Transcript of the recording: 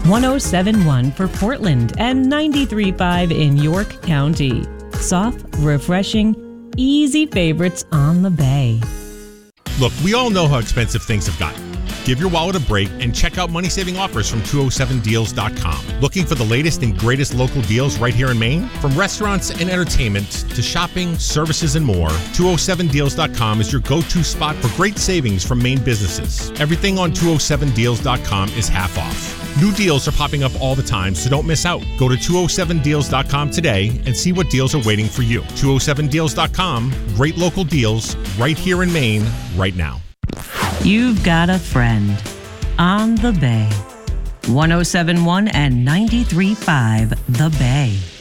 107.1 for Portland and 93.5 in York County. Soft, refreshing, easy favorites on the Bay. Look, we all know how expensive things have gotten. Give your wallet a break and check out money-saving offers from 207deals.com. Looking for the latest and greatest local deals right here in Maine? From restaurants and entertainment to shopping, services, and more, 207deals.com is your go-to spot for great savings from Maine businesses. Everything on 207deals.com is half off. New deals are popping up all the time, so don't miss out. Go to 207deals.com today and see what deals are waiting for you. 207deals.com, great local deals right here in Maine, right now. You've got a friend on the Bay. 107.1 and 93.5 The Bay.